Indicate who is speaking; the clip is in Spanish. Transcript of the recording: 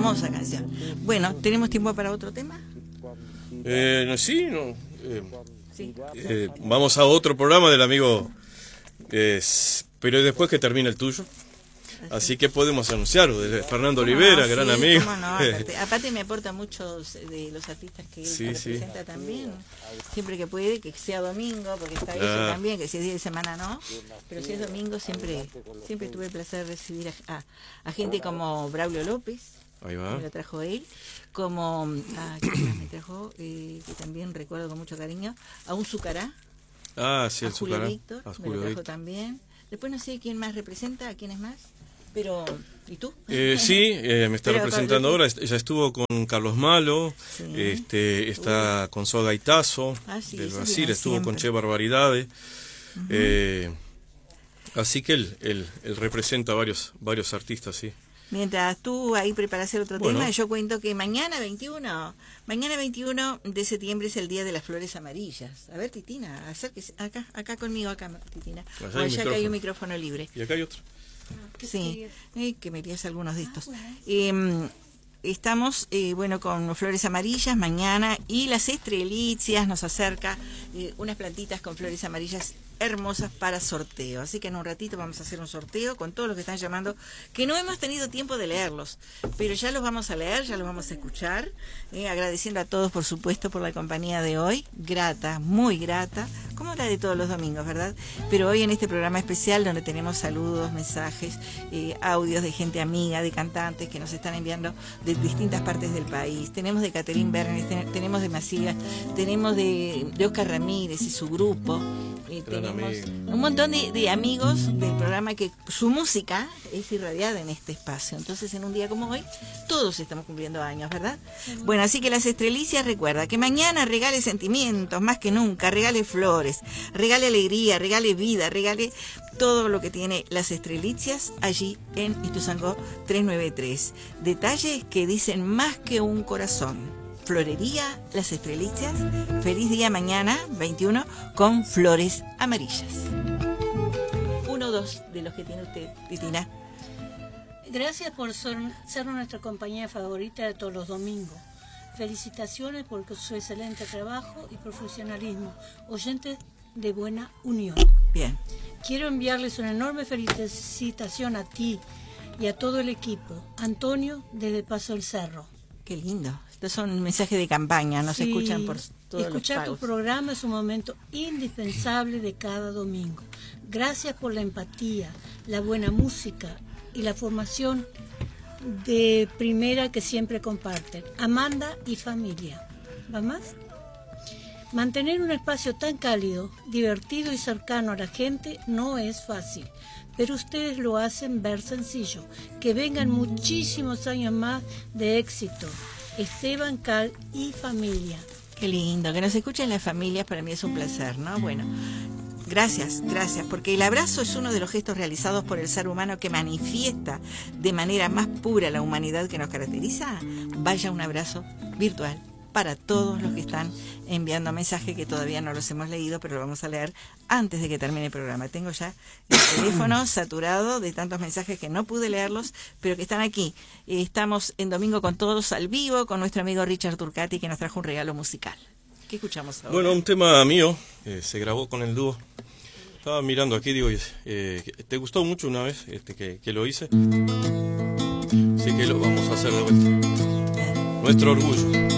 Speaker 1: hermosa canción. Bueno, ¿tenemos tiempo para otro tema?
Speaker 2: Sí, no.
Speaker 1: Sí.
Speaker 2: Vamos a otro programa del amigo, pero después que termine el tuyo. Así que podemos anunciarlo, de Fernando Olivera, gran amigo.
Speaker 1: No, aparte me aporta muchos de los artistas que él representa también, siempre que puede, que sea domingo, porque está eso también, que si es día de semana no, pero si es domingo siempre tuve el placer de recibir a gente como Braulio López,
Speaker 2: ahí va.
Speaker 1: Me lo trajo él, como ¿quién más me trajo? Que también recuerdo con mucho cariño, a un Zucará,
Speaker 2: sí, el
Speaker 1: Julio
Speaker 2: Zucará,
Speaker 1: Víctor, me lo trajo también. Después no sé quién más representa, a quién es más. Pero, ¿y tú?
Speaker 2: Sí, me está representando ahora. Ella estuvo con Carlos Malo, está con Soda Gaitazo, del Brasil, estuvo con Che Barbaridades. Así que él representa varios artistas, sí.
Speaker 1: Mientras tú ahí preparas el otro tema, yo cuento que mañana 21 de septiembre es el Día de las Flores Amarillas. A ver, Titina, acérquese acá conmigo, Titina. O allá que hay un micrófono libre.
Speaker 2: Y acá hay otro.
Speaker 1: Sí, que me leas algunos de estos. Estamos, con flores amarillas mañana, y las estrelicias nos acerca unas plantitas con flores amarillas hermosas para sorteo. Así que en un ratito vamos a hacer un sorteo con todos los que están llamando, que no hemos tenido tiempo de leerlos, pero ya los vamos a leer, ya los vamos a escuchar, agradeciendo a todos, por supuesto, por la compañía de hoy, grata, muy grata, como la de todos los domingos, ¿verdad? Pero hoy en este programa especial, donde tenemos saludos, mensajes, audios de gente amiga, de cantantes que nos están enviando de distintas partes del país. Tenemos de Catherine Bernes, tenemos de Macías, tenemos de Oscar Ramírez y su grupo, tenemos un montón de amigos del programa que su música es irradiada en este espacio. Entonces, en un día como hoy, todos estamos cumpliendo años, ¿verdad? Bueno, así que las estrelicias, recuerda que mañana regale sentimientos, más que nunca, regale flores, regale alegría, regale vida, regale todo lo que tiene las estrelicias allí en Ituzaingó 393. Detalles que dicen más que un corazón. Florería Las Estrelicias. Feliz día mañana, 21, con flores amarillas. 1 o 2 de los que tiene usted, Titina.
Speaker 3: Gracias por ser nuestra compañía favorita de todos los domingos. Felicitaciones por su excelente trabajo y profesionalismo. Oyentes de buena unión.
Speaker 1: Bien.
Speaker 3: Quiero enviarles una enorme felicitación a ti y a todo el equipo. Antonio, desde Paso del Cerro.
Speaker 1: Qué lindo. Estos son mensajes de campaña, nos escuchan por todos
Speaker 3: escuchar
Speaker 1: los pagos.
Speaker 3: Tu programa es un momento indispensable de cada domingo. Gracias por la empatía, la buena música y la formación de primera que siempre comparten. Amanda y familia. ¿Va más? Mantener un espacio tan cálido, divertido y cercano a la gente no es fácil, pero ustedes lo hacen ver sencillo. Que vengan muchísimos años más de éxito. Esteban, Cal y familia.
Speaker 1: Qué lindo, que nos escuchen las familias, para mí es un placer, ¿no? Bueno, gracias, porque el abrazo es uno de los gestos realizados por el ser humano que manifiesta de manera más pura la humanidad que nos caracteriza. Vaya un abrazo virtual para todos los que están enviando mensajes, que todavía no los hemos leído, pero lo vamos a leer antes de que termine el programa. Tengo ya el teléfono saturado de tantos mensajes que no pude leerlos, pero que están aquí. Estamos en Domingo con Todos al vivo con nuestro amigo Richard Turcati, que nos trajo un regalo musical. ¿Qué escuchamos ahora?
Speaker 2: Bueno, un tema mío, se grabó con el dúo. Estaba mirando aquí, digo, ¿te gustó mucho una vez que lo hice? Así que lo vamos a hacer de vuelta. Nuestro orgullo.